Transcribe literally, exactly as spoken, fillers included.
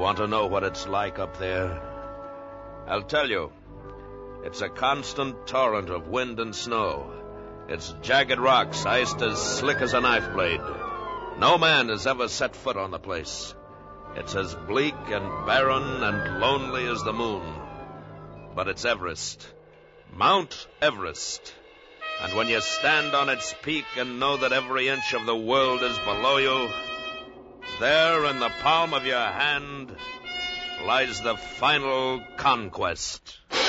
want to know what it's like up there? I'll tell you. It's a constant torrent of wind and snow. It's jagged rocks, iced as slick as a knife blade. No man has ever set foot on the place. It's as bleak and barren and lonely as the moon. But it's Everest. Mount Everest. And when you stand on its peak and know that every inch of the world is below you, there in the palm of your hand lies the final conquest.